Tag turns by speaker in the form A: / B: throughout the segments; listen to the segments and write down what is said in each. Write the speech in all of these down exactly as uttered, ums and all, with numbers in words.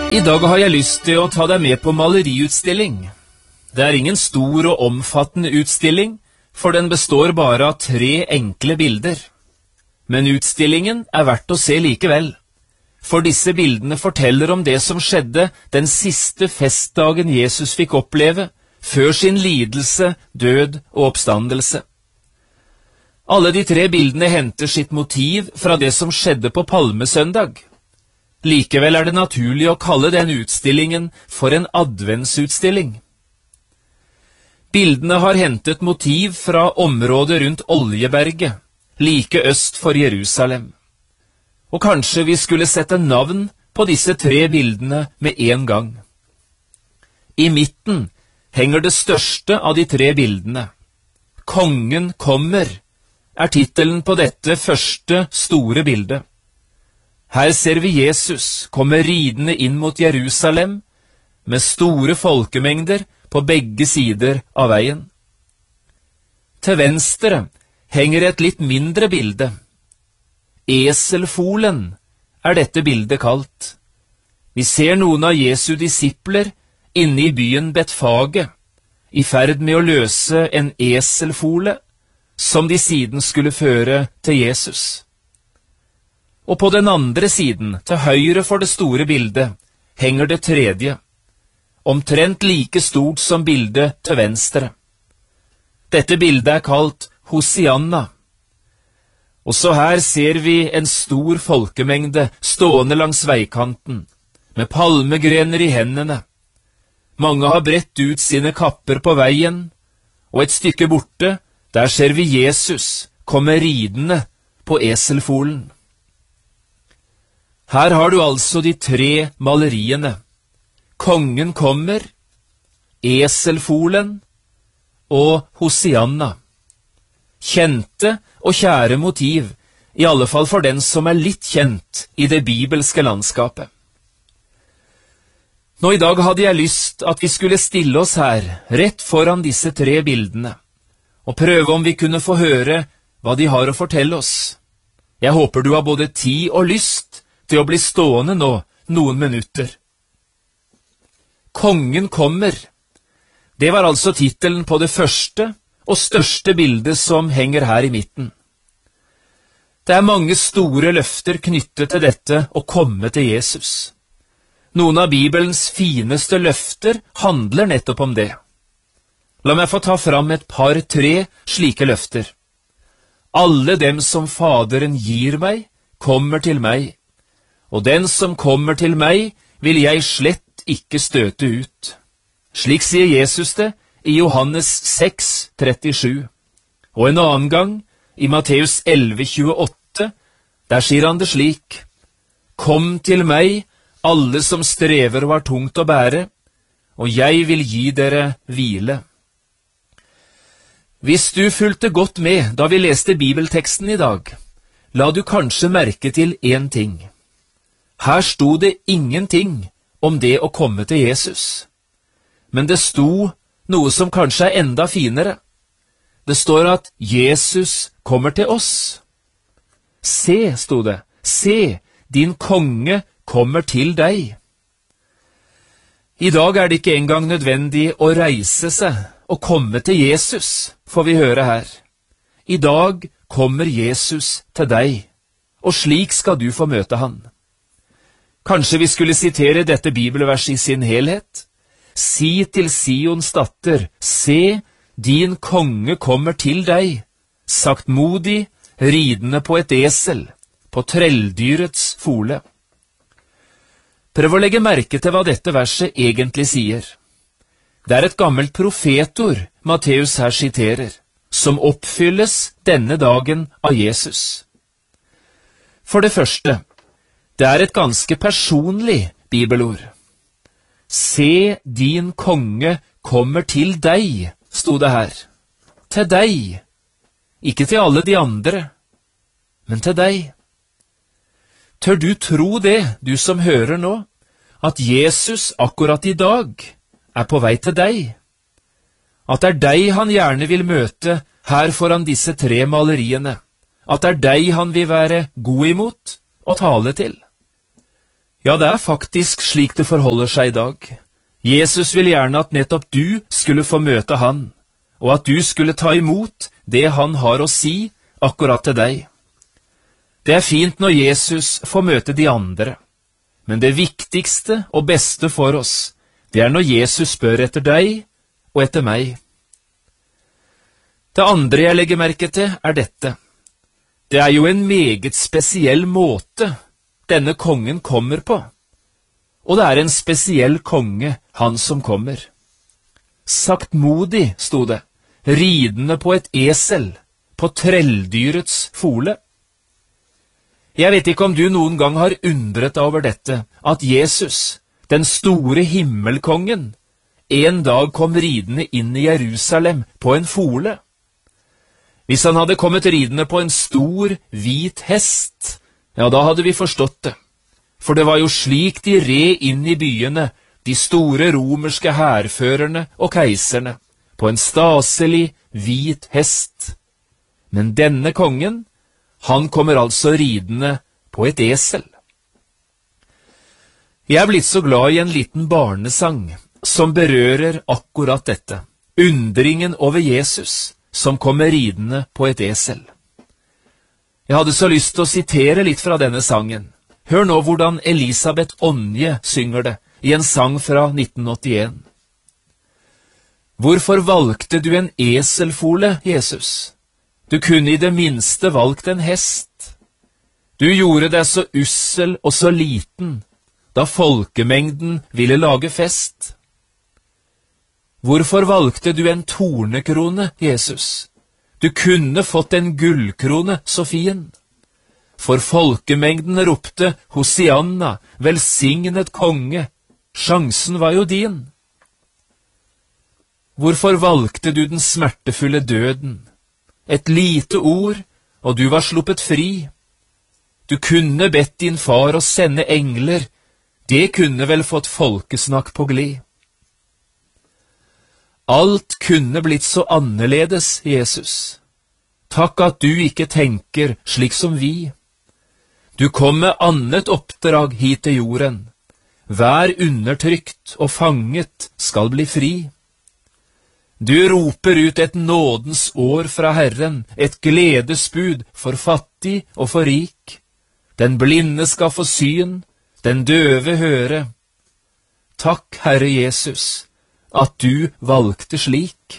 A: I dag har jeg lyst til å ta deg med på maleriutstilling. Det er ingen stor og omfattende utstilling, for den består bare av tre enkle bilder. Men utstillingen er verdt å se likevel, for disse bildene forteller om det som skjedde den siste festdagen Jesus fikk oppleve, før sin lidelse, død og oppstandelse. Alle de tre bildene henter sitt motiv fra det som skjedde på Palmesøndag. Likevel er det naturlig å kalle den utstillingen for en adventsutstilling. Bildene har hentet motiv fra området rundt Oljeberget, like øst for Jerusalem. Og kanskje vi skulle sette navn på disse tre bildene med en gang. I midten henger det største av de tre bildene. Kongen kommer er tittelen på dette første store bildet. Her ser vi Jesus komme ridende inn mot Jerusalem med store folkemengder på begge sider av veien. Til venstre henger et litt mindre bilde. Eselfolen er dette bildet kalt. Vi ser noen av Jesu disipler inne i byen Betfage, i ferd med å løse en eselfole, som de siden skulle føre til Jesus. Og på den andre siden, til høyre for det store bildet, henger det tredje, omtrent like stort som bildet til venstre. Dette bildet er kalt Hosianna. Også her ser vi en stor folkemengde stående langs veikanten, med palmegrener i hendene. Mange har bredt ut sine kapper på veien, og et stykke borte, der ser vi Jesus komme ridende på eselfolen. Her har du altså de tre maleriene. Kongen kommer, eselfolen og Hosianna. Kjente og kjære motiv, i alle fall for den som er litt kjent i det bibelske landskapet. Nå i dag hadde jeg lyst at vi skulle stille oss her, rett foran disse tre bildene, og prøve om vi kunne få høre hva de har å fortelle oss. Jeg håper du har både tid og lyst til å bli stående nå noen minutter. Kongen kommer. Det var altså tittelen på det første og største bildet som henger her i midten. Det er mange store løfter knyttet til dette å komme til Jesus. Noen av Bibelens fineste løfter handler nettopp om det. La meg få ta fram et par-tre slike løfter. Alle dem som Faderen gir meg, kommer til meg, og den som kommer til meg, vil jeg slett ikke støte ut. Slik sier Jesus det i Johannes seks trettisju. Og en annen gang, i Matteus elleve tjueåtte, der sier han det slik: Kom til meg, alle som strever og har tungt å bære, og jeg vil gi dere hvile. Hvis du fulgte godt med da vi leste bibelteksten i dag, la du kanskje merke til én ting. Her sto det ingenting om det å komme til Jesus. Men det sto noe som kanskje er enda finere. Det står at Jesus kommer til oss. Se, sto det, se, din konge kommer til deg. I dag er det ikke engang nødvendig å reise seg og komme til Jesus, får vi høre her. I dag kommer Jesus til deg, og slik skal du få møte han. Kanskje vi skulle sitere dette bibelverset i sin helhet? Si til Sions datter, se, din konge kommer til deg, saktmodig, ridende på et esel, på trelldyrets fole. Prøv å legge merke til hva dette verset egentlig sier. Det er et gammelt profetord Matteus her siterer, som oppfylles denne dagen av Jesus. For det første, det er et ganske personlig bibelord. Se, din konge kommer til deg, sto det her. Til deg. Ikke til alle de andre, men til deg. Tør du tro det, du som hører nå, at Jesus akkurat i dag er på vei til deg? At det er deg han gjerne vil møte her foran disse tre maleriene? At det er deg han vil være god imot og tale til? Ja, det er faktisk slik det forholder seg i dag. Jesus vil gjerne at nettopp du skulle få møte han, og at du skulle ta imot det han har å si akkurat til deg. Det er fint når Jesus får møte de andre, men det viktigste og beste for oss, det er når Jesus spør etter deg og etter meg. Det andre jeg legger merke til er dette. Det er jo en meget spesiell måte denne kongen kommer på, og det er en spesiell konge, han som kommer. Saktmodig, sto det, ridende på et esel, på trelldyrets fole. Jeg vet ikke om du noen gang har undret deg over dette, at Jesus, den store himmelkongen, en dag kom ridende inn i Jerusalem på en fole. Hvis han hadde kommet ridende på en stor, hvit hest, ja, da hadde vi forstått det. For det var jo slik de red inn i byene, de store romerske hærførerne og keiserne, på en staselig, hvit hest. Men denne kongen, han kommer altså ridende på et esel. Jeg er blitt så glad i en liten barnesang som berører akkurat dette, undringen over Jesus som kommer ridende på et esel. Jeg hadde så lyst til å sitere litt fra denne sangen. Hør nå hvordan Elisabeth Onje synger det i en sang fra nitten åttien. Hvorfor valgte du en eselfole, Jesus? Du kunne i det minste valgt en hest. Du gjorde deg så ussel og så liten, da folkemengden ville lage fest. Hvorfor valgte du en tornekrone, Jesus? Du kunne fått en gullkrone, så fin. For folkemengden ropte Hosianna, velsignet konge, sjansen var jo din. Hvorfor valgte du den smertefulle døden? Et lite ord, og du var sluppet fri. Du kunne bedt din far å sende engler, det kunne vel fått folkesnakk på glid. Alt kunne blitt så annerledes, Jesus. Takk at du ikke tenker slik som vi. Du kom med annet oppdrag hit til jorden. Hver undertrykt og fanget skal bli fri. Du roper ut et nådens år fra Herren, et gledesbud for fattig og for rik. Den blinde skal få syn, den døve høre. Takk, Herre Jesus, at du valgte slik.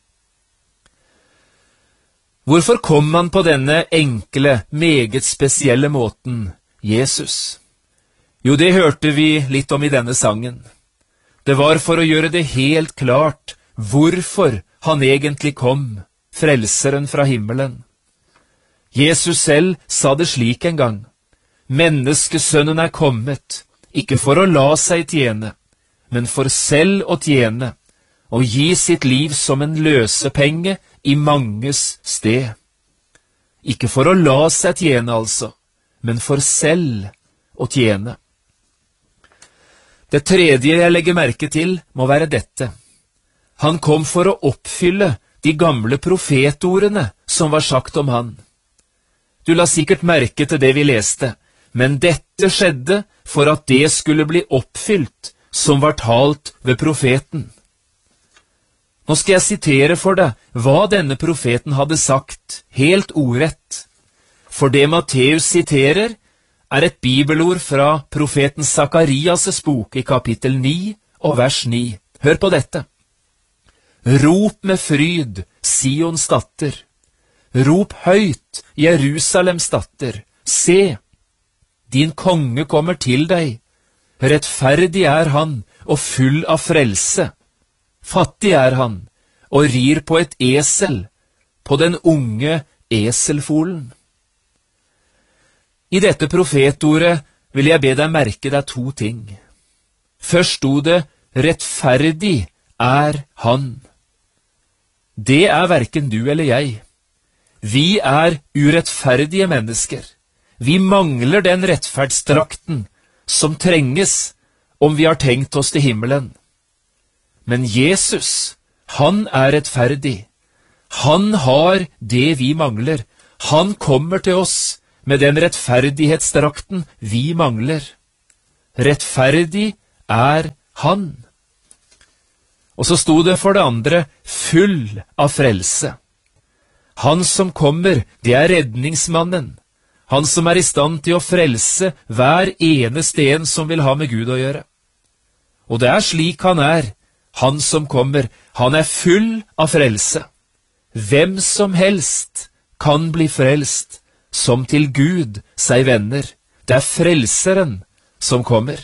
A: Hvorfor kom han på denne enkle, meget spesielle måten, Jesus? Jo, det hørte vi litt om i denne sangen. Det var for å gjøre det helt klart hvorfor han egentlig kom, frelseren fra himmelen. Jesus selv sa det slik en gang: Menneskesønnen er kommet, ikke for å la seg tjene, men for selv å tjene, og gi sitt liv som en løsepenge i manges sted. Ikke for å la seg tjene, altså, men for selv å tjene. Det tredje jeg legger merke til må være dette. Han kom for å oppfylle de gamle profetordene som var sagt om han. Du la sikkert merke til det vi leste, men dette skjedde for at det skulle bli oppfylt som var talt ved profeten. Nå skal jeg sitere for deg hva denne profeten hadde sagt, helt ordrett. For det Matteus siterer, er et bibelord fra profeten Sakarias' bok i kapittel ni og vers ni. Hør på dette. Rop med fryd, Sions datter. Rop høyt, Jerusalems datter. Se, din konge kommer til deg. Rettferdig er han, og full av frelse. Fattig er han, og rir på et esel, på den unge eselfolen. I dette profetordet vil jeg be deg merke deg to ting. Først sto det, rettferdig er han. Det er hverken du eller jeg. Vi er urettferdige mennesker. Vi mangler den rettferdsdrakten som trenges om vi har tenkt oss til himmelen. Men Jesus, han er rettferdig. Han har det vi mangler. Han kommer til oss med den rettferdighetsdrakten vi mangler. rettferdig er han. Og så sto det for det andre, full av frelse. Han som kommer, det er redningsmannen. Han som er i stand til å frelse hver eneste en som vil ha med Gud å gjøre. Og det er slik han er, han som kommer, han er full av frelse. Hvem som helst kan bli frelst, som til Gud seg venner. Det er frelseren som kommer.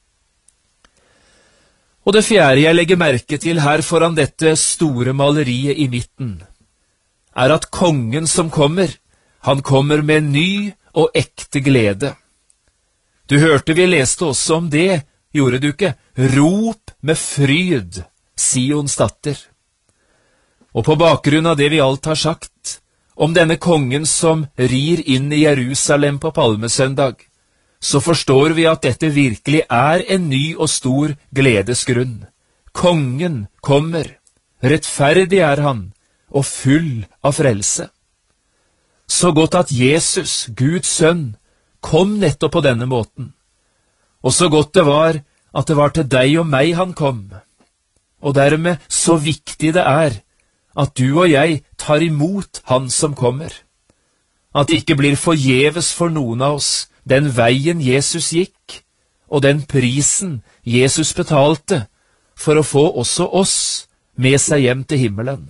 A: Og det fjerde jeg legger merke til her foran dette store maleriet i midten, er at kongen som kommer, han kommer med ny og ekte glede. Du hørte vi leste også om det, gjorde du ikke? Rop med fryd, Sions datter. Og på bakgrunn av det vi alt har sagt, om denne kongen som rir inn i Jerusalem på palmesøndag, så forstår vi at dette virkelig er en ny og stor gledesgrunn. Kongen kommer, rettferdig er han, og full av frelse. Så godt at Jesus, Guds sønn, kom nettopp på denne måten. Og så godt det var at det var til deg og meg han kom. Og dermed så viktig det er at du og jeg tar imot han som kommer. At det ikke blir forgjeves for noen av oss den veien Jesus gikk, og den prisen Jesus betalte for å få også oss med seg hjem til himmelen.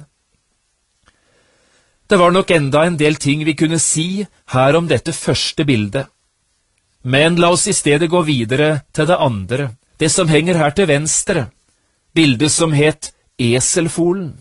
A: Det var nok enda en del ting vi kunne si her om dette første bildet. Men la oss i stedet gå videre til det andre, det som henger her til venstre, bildet som het eselfolen.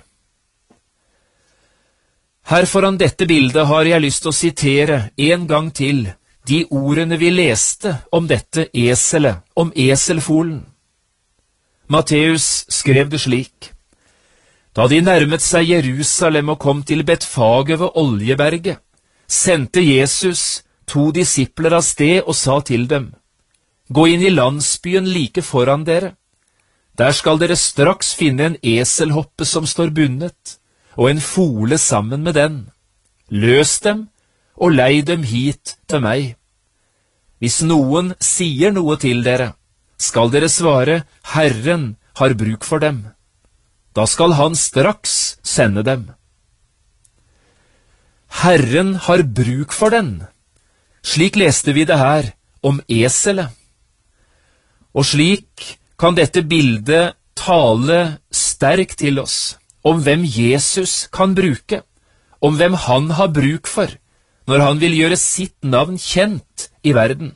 A: Her foran dette bildet har jeg lyst til å sitere en gang til de ordene vi leste om dette eselet, om eselfolen. Matteus skrev det slik: Da de nærmet seg Jerusalem og kom til Betfage ved Oljeberget, sendte Jesus to disipler av sted og sa til dem: Gå inn i landsbyen like foran dere. Der skal dere straks finne en eselhoppe som står bundet, og en fole sammen med den. Løs dem, og lei dem hit til meg. Hvis noen sier noe til dere, skal dere svare, Herren har bruk for dem. Da skal han straks sende dem. Herren har bruk for den. Slik leste vi det her om eselet. Og slik kan dette bildet tale sterkt til oss om hvem Jesus kan bruke, om hvem han har bruk for, når han vil gjøre sitt navn kjent i verden.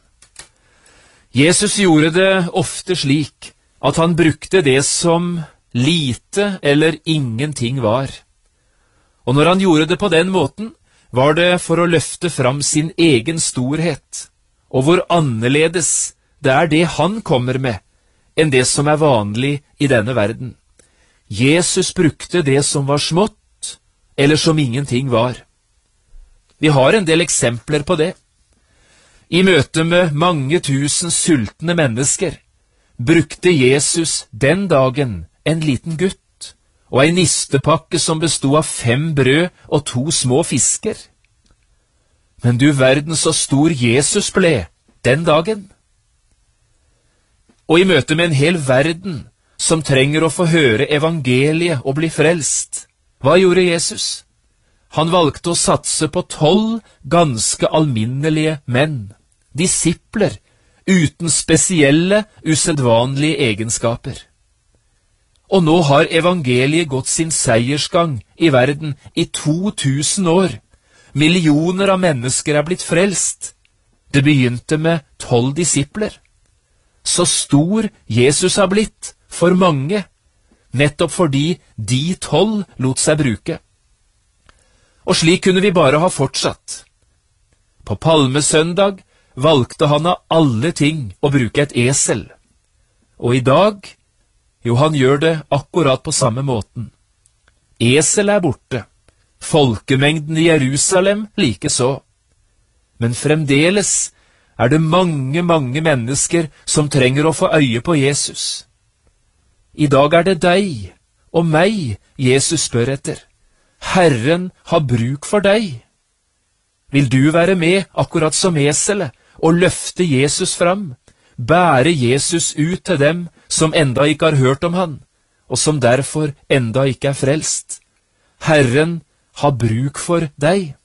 A: Jesus gjorde det ofte slik at han brukte det som lite eller ingenting var. Og når han gjorde det på den måten, var det for å løfte fram sin egen storhet, og hvor annerledes det er det han kommer med, enn det som er vanlig i denne verden. Jesus brukte det som var smått, eller som ingenting var. Vi har en del eksempler på det. I møte med mange tusen sultne mennesker brukte Jesus den dagen en liten gutt og en nistepakke som bestod av fem brød og to små fisker. Men du verden så stor Jesus ble den dagen. Og i møte med en hel verden som trenger å få høre evangeliet og bli frelst, hva gjorde Jesus? Han valgte å satse på tolv ganske alminnelige menn, disipler, uten spesielle, usedvanlige egenskaper. Og nå har evangeliet gått sin seiersgang i verden i to tusen år. Millioner av mennesker er blitt frelst. Det begynte med tolv disipler. Så stor Jesus har blitt for mange, nettopp fordi de tolv lot seg bruke. Og slik kunne vi bare ha fortsatt. På palmesøndag valgte han av alle ting å bruke et esel. Og i dag, jo, han gjør det akkurat på samme måten. Esel er borte, folkemengden i Jerusalem like så. Men fremdeles er det mange, mange mennesker som trenger å få øye på Jesus. I dag er det deg og meg Jesus spør etter. Herren har bruk for deg. Vil du være med akkurat som eselet og løfte Jesus fram, bære Jesus ut til dem som enda ikke har hørt om han, og som derfor enda ikke er frelst. Herren har bruk for deg.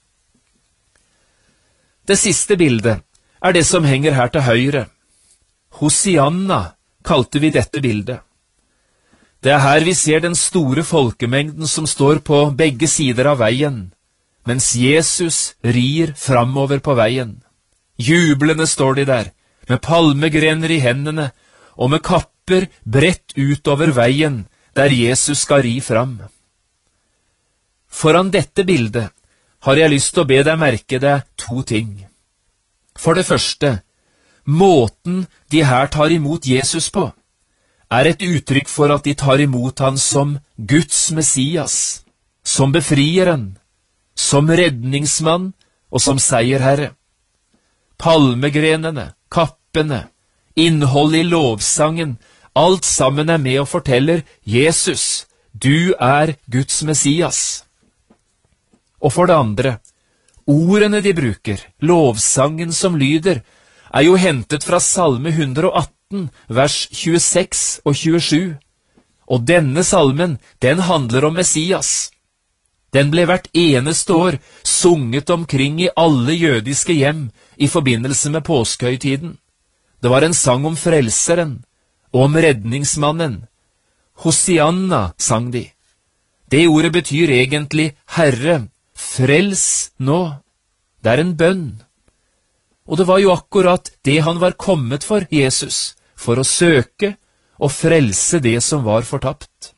A: Det siste bildet er det som henger her til høyre. Hosianna kalte vi dette bildet. Det er her vi ser den store folkemengden som står på begge sider av veien, mens Jesus rir framover på veien. Jublende står de der, med palmegrener i hendene, og med kapper bredt utover veien, der Jesus skal ri fram. Foran dette bildet har jeg lyst til å be deg merke deg to ting. For det første, måten de her tar imot Jesus på, er et uttrykk for at de tar imot han som Guds Messias, som befrieren, som redningsmann og som seierherre. Palmegrenene, kappene, innholdet i lovsangen, alt sammen er med og forteller Jesus, du er Guds Messias. Og for det andre, ordene de bruker, lovsangen som lyder, er jo hentet fra Salme ett hundre og atten, vers tjueseks og tjuesju. Og denne salmen, den handler om Messias. Den ble hvert eneste år sunget omkring i alle jødiske hjem i forbindelse med påskehøytiden. Det var en sang om frelseren og om redningsmannen. Hosianna sang de. Det ordet betyr egentlig Herre, frels nå. Det er en bønn. Og det var jo akkurat det han var kommet for, Jesus, for å søke og frelse det som var fortapt.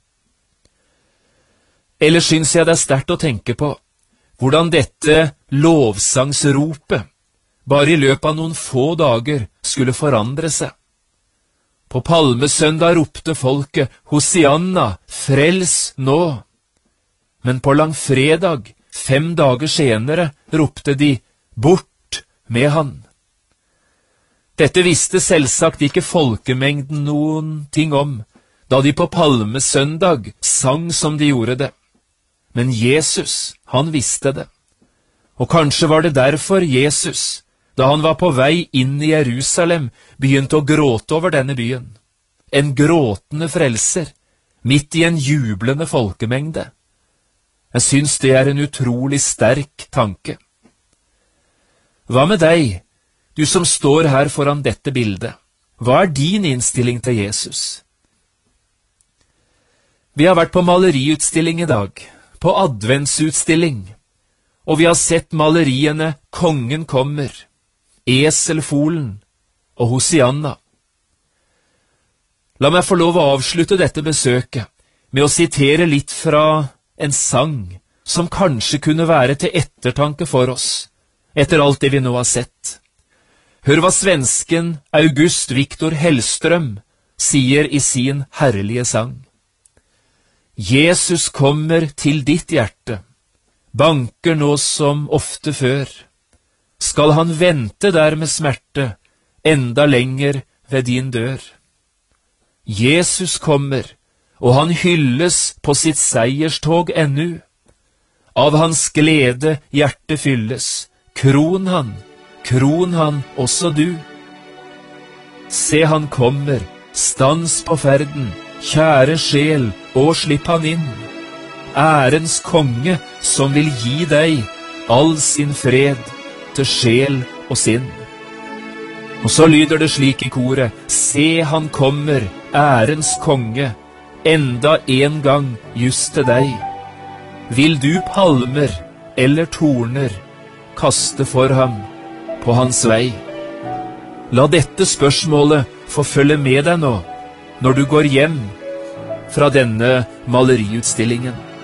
A: Ellers syns jeg det er sterkt å tenke på hvordan dette lovsangsropet bare i løpet av noen få dager skulle forandre seg. På palmesøndag ropte folket Hosianna, frels nå. Men på langfredag, fem dager senere, ropte de bort med han. Dette visste selvsagt ikke folkemengden noen ting om, da de på palmesøndag sang som de gjorde det. Men Jesus, han visste det. Og kanskje var det derfor Jesus, da han var på vei inn i Jerusalem, begynte å gråte over denne byen. En gråtende frelser, midt i en jublende folkemengde. Jeg syns det er en utrolig sterk tanke. Hva med deg, du som står her foran dette bildet? Hva er din innstilling til Jesus? Vi har vært på maleriutstilling i dag, på adventsutstilling, og vi har sett maleriene Kongen kommer, Eselfolen og Hosianna. La meg få lov å avslutte dette besøket med å sitere litt fra en sang som kanskje kunne være til ettertanke for oss, etter alt det vi nå har sett. Hør hva svensken August Victor Hellstrøm sier i sin herlige sang. Jesus kommer til ditt hjerte, banker nå som ofte før. Skal han vente der med smerte, enda lenger ved din dør? Jesus kommer, og han hylles på sitt seierstog ennu. Av hans glede hjertet fylles, kron han, kron han også du. Se han kommer, stans på ferden, kjære sjel, og slipp han inn. Ærens konge som vil gi deg all sin fred til sjel og sinn. Og så lyder det slik i koret, se han kommer, ærens konge, enda en gang just til deg. Vil du palmer eller torner kaste for ham på hans vei? La dette spørsmålet få følge med deg nå, når du går hjem fra denne maleriutstillingen.